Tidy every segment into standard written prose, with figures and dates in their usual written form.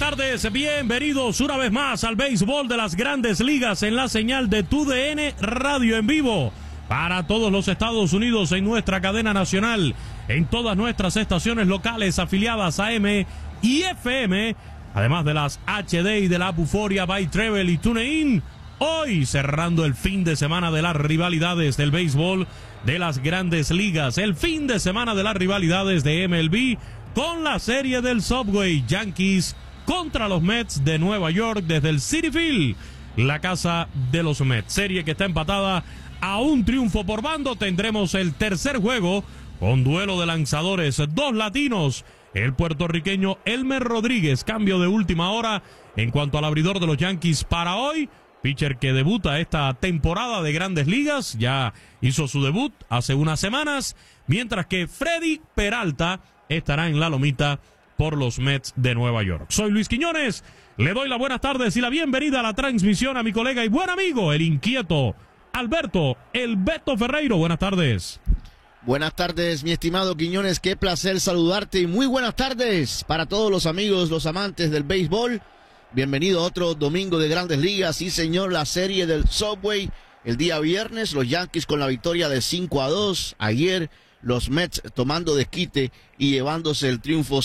tardes, bienvenidos una vez más al béisbol de las Grandes Ligas en la señal de TUDN Radio en vivo para todos los Estados Unidos en nuestra cadena nacional, en todas nuestras estaciones locales afiliadas a AM y FM, además de las HD y de la Buforia by Travel y TuneIn. Hoy cerrando el fin de semana de las rivalidades del béisbol de las Grandes Ligas, el fin de semana de las rivalidades de MLB con la serie del Subway, Yankees contra los Mets de Nueva York desde el Citi Field, la casa de los Mets. Serie que está empatada a un triunfo por bando. Tendremos el tercer juego con duelo de lanzadores, dos latinos. El puertorriqueño Elmer Rodríguez, cambio de última hora en cuanto al abridor de los Yankees para hoy. Pitcher que debuta esta temporada de Grandes Ligas, ya hizo su debut hace unas semanas, mientras que Freddy Peralta estará en la lomita por los Mets de Nueva York. Soy Luis Quiñones, le doy las buenas tardes y la bienvenida a la transmisión a mi colega y buen amigo, el inquieto Alberto, el Beto Ferreiro. Buenas tardes. Buenas tardes, mi estimado Quiñones, qué placer saludarte y muy buenas tardes para todos los amigos, los amantes del béisbol. Bienvenido a otro domingo de Grandes Ligas. Sí, señor, la serie del Subway el día viernes, los Yankees con la victoria de 5-2. Ayer los Mets tomando desquite y llevándose el triunfo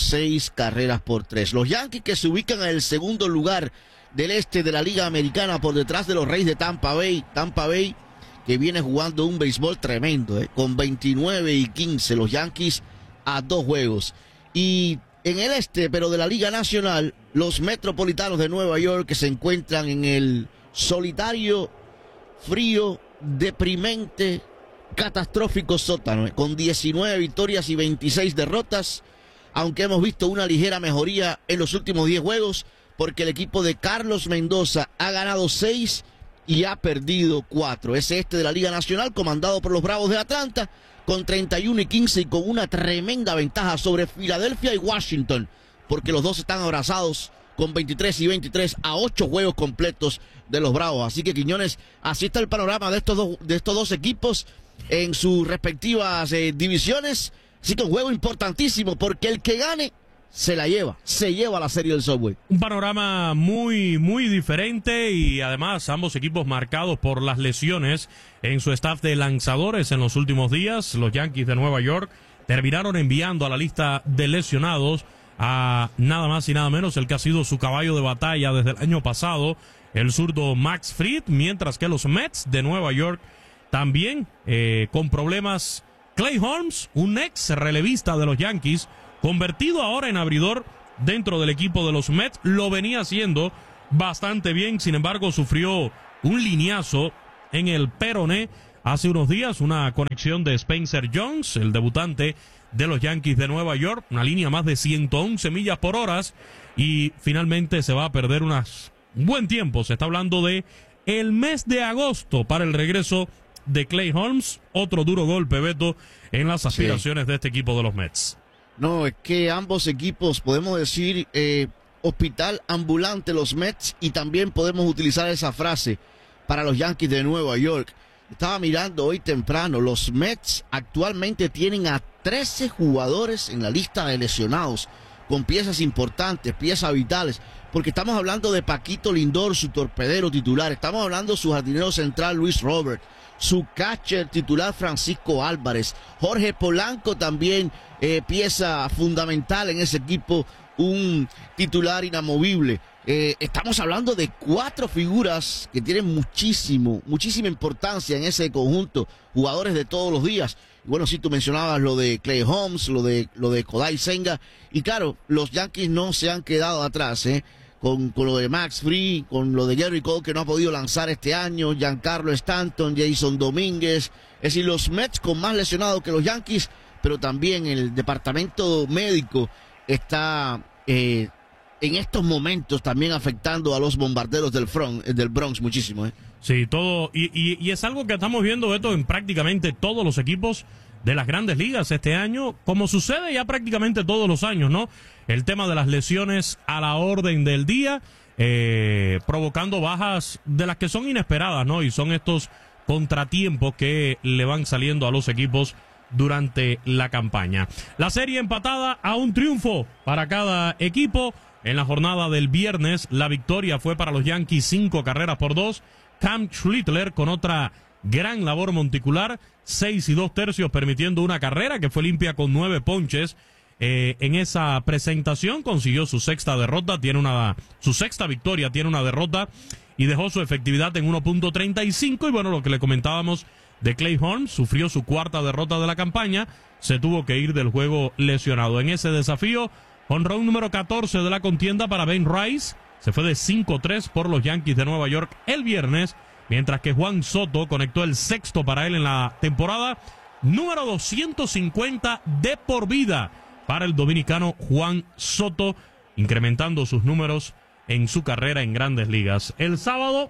6-3. Los Yankees que se ubican en el segundo lugar del este de la Liga Americana por detrás de los Reyes de Tampa Bay. Tampa Bay que viene jugando un béisbol tremendo, con 29-15 los Yankees a 2 juegos. Y en el este, pero de la Liga Nacional, los Metropolitanos de Nueva York que se encuentran en el solitario, frío, deprimente, catastrófico sótano, con 19 victorias y 26 derrotas, aunque hemos visto una ligera mejoría en los últimos 10 juegos, porque el equipo de Carlos Mendoza ha ganado 6 y ha perdido 4. Es este de la Liga Nacional, comandado por los Bravos de Atlanta, con 31-15 y con una tremenda ventaja sobre Filadelfia y Washington, porque los dos están abrazados con 23-23 a 8 juegos completos de los Bravos. Así que, Quiñones, así está el panorama de estos dos equipos en sus respectivas divisiones. Así que un juego importantísimo, porque el que gane se lleva la serie del Subway. Un panorama muy, muy diferente y además ambos equipos marcados por las lesiones en su staff de lanzadores en los últimos días. Los Yankees de Nueva York terminaron enviando a la lista de lesionados a nada más y nada menos el que ha sido su caballo de batalla desde el año pasado, el zurdo Max Fried, mientras que los Mets de Nueva York también con problemas. Clay Holmes, un ex relevista de los Yankees, convertido ahora en abridor dentro del equipo de los Mets, lo venía haciendo bastante bien, sin embargo sufrió un lineazo en el peroné hace unos días, una conexión de Spencer Jones, el debutante de los Yankees de Nueva York, una línea más de 111 millas por hora y finalmente se va a perder un buen tiempo. Se está hablando de el mes de agosto para el regreso de Clay Holmes, otro duro golpe, Beto, en las aspiraciones de este equipo de los Mets. No, es que ambos equipos, podemos decir, hospital ambulante los Mets, y también podemos utilizar esa frase para los Yankees de Nueva York. Estaba mirando hoy temprano, los Mets actualmente tienen a 13 jugadores en la lista de lesionados, con piezas importantes, piezas vitales, porque estamos hablando de Paquito Lindor, su torpedero titular, estamos hablando de su jardinero central Luis Robert, su catcher titular Francisco Álvarez, Jorge Polanco también, pieza fundamental en ese equipo, un titular inamovible. Estamos hablando de 4 figuras que tienen muchísima importancia en ese conjunto, jugadores de todos los días. Y bueno, sí, tú mencionabas lo de Clay Holmes, lo de Kodai Senga, y claro, los Yankees no se han quedado atrás, con lo de Max Fried, con lo de Gary Cole, que no ha podido lanzar este año, Giancarlo Stanton, Jason Domínguez. Es decir, los Mets con más lesionados que los Yankees, pero también el departamento médico está en estos momentos también afectando a los bombarderos del Bronx muchísimo. Sí, todo, y es algo que estamos viendo, Beto, en prácticamente todos los equipos de las Grandes Ligas este año, como sucede ya prácticamente todos los años, ¿no? El tema de las lesiones a la orden del día, provocando bajas de las que son inesperadas, ¿no? Y son estos contratiempos que le van saliendo a los equipos durante la campaña. La serie empatada a un triunfo para cada equipo. En la jornada del viernes, la victoria fue para los Yankees 5 carreras por 2. Cam Schlittler con otra gran labor monticular, 6 2/3 permitiendo una carrera que fue limpia con 9 ponches. En esa presentación consiguió su sexta derrota, su sexta victoria, tiene una derrota y dejó su efectividad en 1.35. Y bueno, lo que le comentábamos de Clay Holmes, sufrió su cuarta derrota de la campaña, se tuvo que ir del juego lesionado. En ese desafío, jonrón número 14 de la contienda para Ben Rice, se fue de 5-3 por los Yankees de Nueva York el viernes, mientras que Juan Soto conectó el sexto para él en la temporada, número 250 de por vida para el dominicano Juan Soto, incrementando sus números en su carrera en Grandes Ligas. El sábado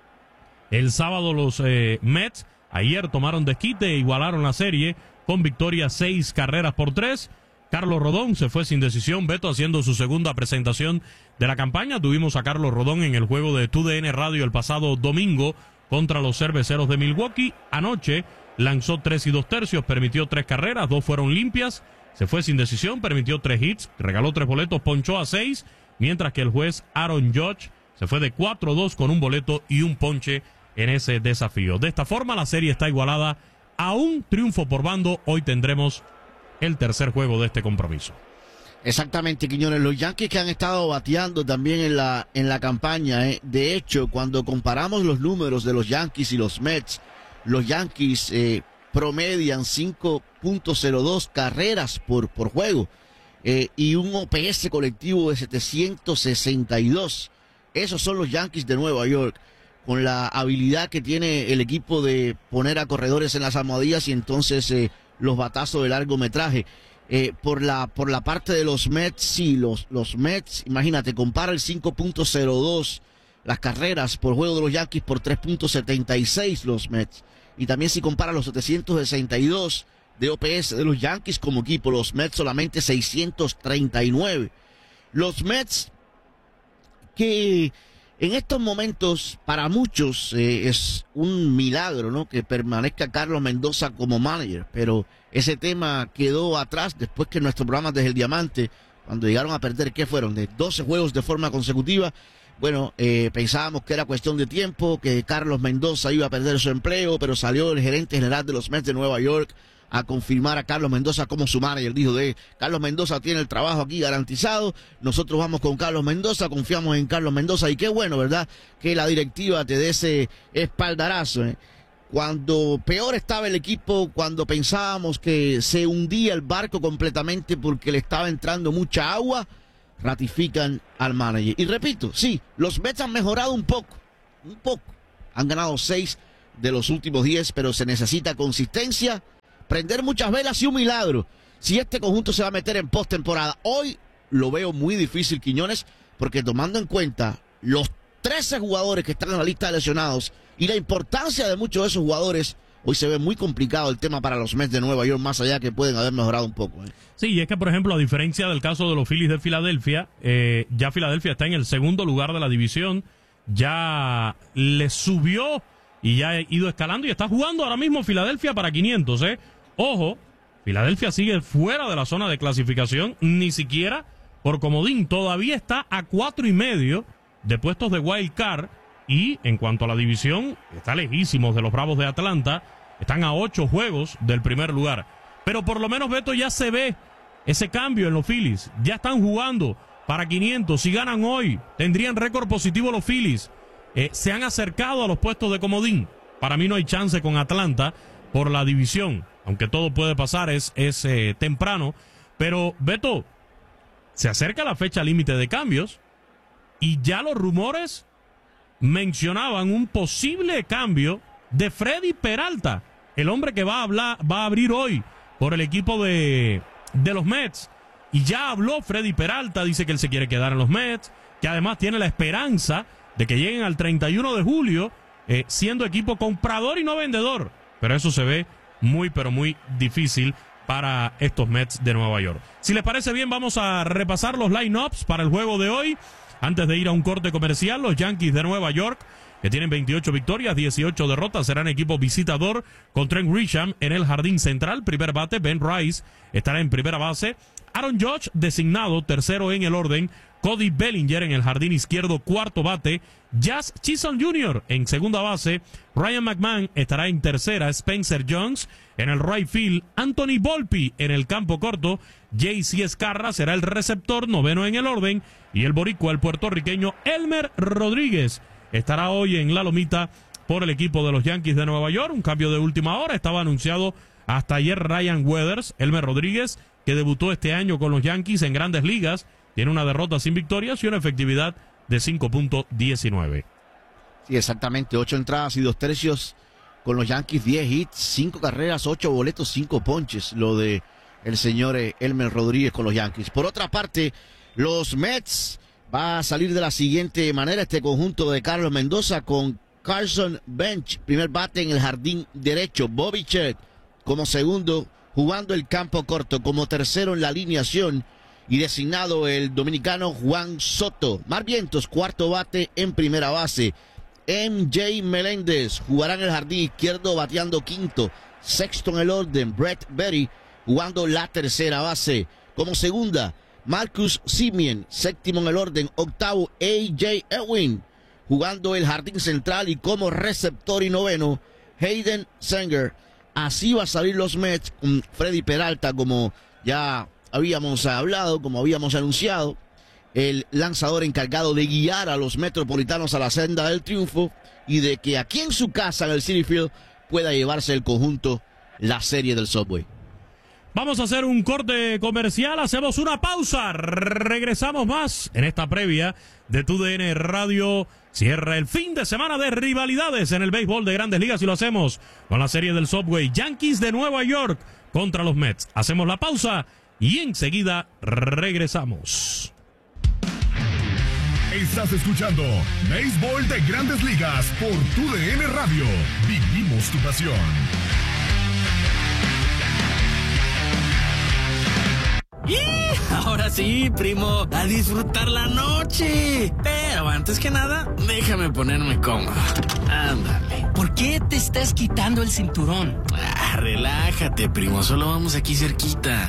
los Mets ayer tomaron desquite e igualaron la serie con victoria 6 carreras por 3. Carlos Rodón se fue sin decisión, Beto, haciendo su segunda presentación de la campaña. Tuvimos a Carlos Rodón en el juego de TUDN Radio el pasado domingo contra los Cerveceros de Milwaukee. Anoche lanzó 3 2/3, permitió 3 carreras, 2 fueron limpias, se fue sin decisión, permitió 3 hits, regaló 3 boletos, ponchó a 6, mientras que el juez Aaron Judge se fue de 4-2 con un boleto y un ponche en ese desafío. De esta forma la serie está igualada a un triunfo por bando. Hoy tendremos el tercer juego de este compromiso. Exactamente, Quiñones. Los Yankees que han estado bateando también en la campaña. De hecho, cuando comparamos los números de los Yankees y los Mets, los Yankees promedian 5.02 carreras por juego y un OPS colectivo de 762. Esos son los Yankees de Nueva York, con la habilidad que tiene el equipo de poner a corredores en las almohadillas y entonces los batazos de largometraje. Por la parte de los Mets, sí, los Mets, imagínate, compara el 5.02 las carreras por juego de los Yankees por 3.76 los Mets. Y también si compara los 762 de OPS de los Yankees como equipo, los Mets solamente 639. Los Mets que en estos momentos para muchos es un milagro, ¿no?, que permanezca Carlos Mendoza como manager, pero ese tema quedó atrás después que nuestro programa Desde el Diamante, cuando llegaron a perder, ¿qué fueron? De 12 juegos de forma consecutiva. Bueno, pensábamos que era cuestión de tiempo, que Carlos Mendoza iba a perder su empleo, pero salió el gerente general de los Mets de Nueva York a confirmar a Carlos Mendoza como su manager. Dijo Carlos Mendoza tiene el trabajo aquí garantizado, nosotros vamos con Carlos Mendoza, confiamos en Carlos Mendoza. Y qué bueno, ¿verdad?, que la directiva te dé ese espaldarazo, Cuando peor estaba el equipo, cuando pensábamos que se hundía el barco completamente porque le estaba entrando mucha agua, ratifican al manager. Y repito, sí, los Mets han mejorado un poco. Han ganado 6 de los últimos 10, pero se necesita consistencia, prender muchas velas y un milagro si este conjunto se va a meter en postemporada. Hoy lo veo muy difícil, Quiñones, porque tomando en cuenta los 13 jugadores que están en la lista de lesionados y la importancia de muchos de esos jugadores, hoy se ve muy complicado el tema para los Mets de Nueva York, más allá que pueden haber mejorado un poco. Sí, y es que, por ejemplo, a diferencia del caso de los Phillies de Filadelfia, ya Filadelfia está en el segundo lugar de la división, ya le subió y ya ha ido escalando y está jugando ahora mismo Filadelfia para 500, Ojo, Filadelfia sigue fuera de la zona de clasificación, ni siquiera por comodín, todavía está a 4.5 de puestos de wild card. Y en cuanto a la división, está lejísimos de los Bravos de Atlanta, están a 8 juegos del primer lugar. Pero por lo menos, Beto, ya se ve ese cambio en los Phillies, ya están jugando para 500, si ganan hoy, tendrían récord positivo los Phillies, se han acercado a los puestos de comodín. Para mí no hay chance con Atlanta por la división, aunque todo puede pasar, es temprano, pero Beto, se acerca la fecha límite de cambios y ya los rumores mencionaban un posible cambio de Freddy Peralta, el hombre que va a abrir hoy por el equipo de los Mets. Y ya habló Freddy Peralta, dice que él se quiere quedar en los Mets, que además tiene la esperanza de que lleguen al 31 de julio siendo equipo comprador y no vendedor. Pero eso se ve muy, pero muy difícil para estos Mets de Nueva York. Si les parece bien, vamos a repasar los line-ups para el juego de hoy. Antes de ir a un corte comercial, los Yankees de Nueva York, que tienen 28 victorias, 18 derrotas, serán equipo visitador con Trent Grisham en el jardín central. Primer bate, Ben Rice estará en primera base. Aaron Judge, designado tercero en el orden, Cody Bellinger en el jardín izquierdo, cuarto bate. Jazz Chisholm Jr. en segunda base. Ryan McMahon estará en tercera. Spencer Jones en el right field. Anthony Volpe en el campo corto. JC Escarra será el receptor, noveno en el orden. Y el boricua, el puertorriqueño Elmer Rodríguez, estará hoy en la lomita por el equipo de los Yankees de Nueva York. Un cambio de última hora. Estaba anunciado hasta ayer Ryan Weathers. Elmer Rodríguez, que debutó este año con los Yankees en Grandes Ligas, tiene una derrota sin victorias y una efectividad de 5.19. Sí, exactamente. 8 entradas y 2 tercios con los Yankees. 10 hits, 5 carreras, 8 boletos, 5 ponches. Lo de el señor Elmer Rodríguez con los Yankees. Por otra parte, los Mets va a salir de la siguiente manera este conjunto de Carlos Mendoza con Carson Bench, primer bate en el jardín derecho. Bobby Chet como segundo, jugando el campo corto, como tercero en la alineación y designado el dominicano Juan Soto. Mar Vientos, cuarto bate en primera base. MJ Meléndez jugará en el jardín izquierdo bateando quinto. Sexto en el orden, Brett Berry jugando la tercera base. Como segunda, Marcus Semien, séptimo en el orden. Octavo, A.J. Ewing jugando el jardín central, y como receptor y noveno, Hayden Sanger. Así va a salir los Mets con Freddy Peralta, como ya habíamos hablado, como habíamos anunciado, el lanzador encargado de guiar a los Metropolitanos a la senda del triunfo y de que aquí en su casa, en el Citi Field, pueda llevarse el conjunto la serie del Subway. Vamos a hacer un corte comercial, hacemos una pausa, regresamos más en esta previa de TUDN Radio. Cierra el fin de semana de rivalidades en el béisbol de Grandes Ligas y lo hacemos con la serie del Subway. Yankees de Nueva York contra los Mets. Hacemos la pausa y enseguida regresamos. Estás escuchando Béisbol de Grandes Ligas por TUDN Radio. Vivimos tu pasión. ¡Y! Ahora sí, primo, a disfrutar la noche. Pero antes que nada, déjame ponerme cómodo. Ándale. ¿Por qué te estás quitando el cinturón? Relájate, primo, solo vamos aquí cerquita.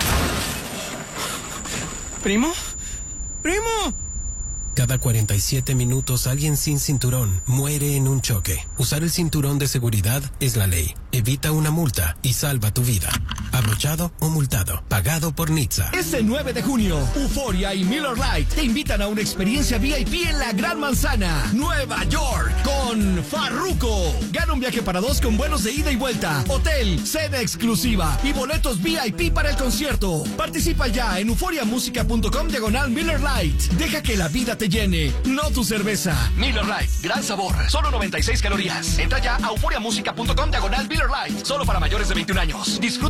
¿Primo? ¡Primo! Cada 47 minutos alguien sin cinturón muere en un choque. Usar el cinturón de seguridad es la ley. Evita una multa y salva tu vida. Abrochado o multado. Pagado por NHTSA. Este 9 de junio, Euphoria y Miller Lite te invitan a una experiencia VIP en la Gran Manzana, Nueva York, con Farruko. Gana un viaje para dos con vuelos de ida y vuelta, hotel, cena exclusiva y boletos VIP para el concierto. Participa ya en euphoriamusica.com/Miller Lite. Deja que la vida te llene, no tu cerveza. Miller Lite, gran sabor, solo 96 calorías. Entra ya a euphoriamusica.com/Miller Lite. Solo para mayores de 21 años. Disfruta